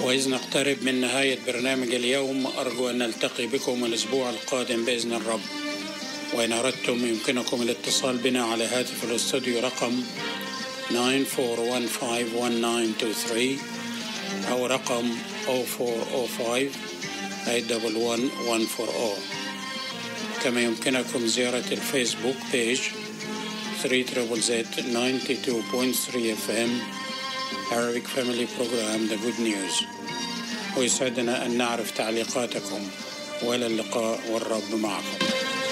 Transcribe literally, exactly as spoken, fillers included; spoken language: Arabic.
وإذ نقترب من نهاية برنامج اليوم أرجو أن نلتقي بكم الأسبوع القادم بإذن الرب. وإن أردتم يمكنكم الاتصال بنا على هاتف الاستوديو رقم nine four one five one nine two three أو رقم zero four zero five eight one one one four zero. كما يمكنكم زيارة الفيسبوك بيج three Z Z Z ninety-two point three F M Arabic Family Program The Good News. ويسعدنا أن نعرف تعليقاتكم، وإلى اللقاء والرب معكم.